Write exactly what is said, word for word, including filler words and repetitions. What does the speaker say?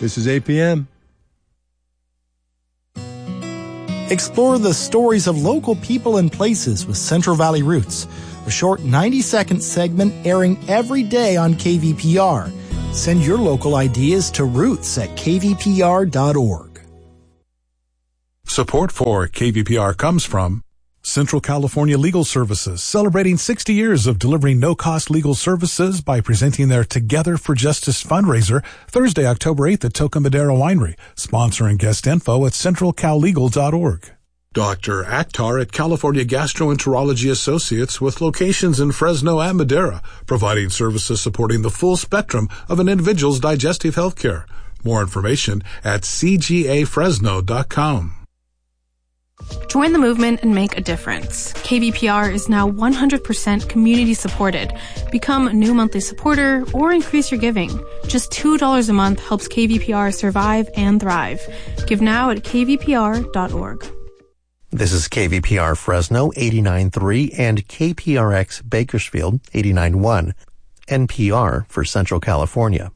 This is A P M. Explore the stories of local people and places with Central Valley Roots, a short ninety-second segment airing every day on K V P R. Send your local ideas to roots at k v p r dot org. Support for K V P R comes from Central California Legal Services, celebrating sixty years of delivering no-cost legal services by presenting their Together for Justice fundraiser Thursday, October eighth at Toca Madera Winery. Sponsor and guest info at central cal legal dot org. Doctor Akhtar at California Gastroenterology Associates with locations in Fresno and Madera, providing services supporting the full spectrum of an individual's digestive health care. More information at c g a fresno dot com. Join the movement and make a difference. K V P R is now one hundred percent community supported. Become a new monthly supporter or increase your giving. Just two dollars a month helps K V P R survive and thrive. Give now at k v p r dot org. This is K V P R Fresno eighty-nine point three and K P R X Bakersfield eighty-nine point one. N P R for Central California.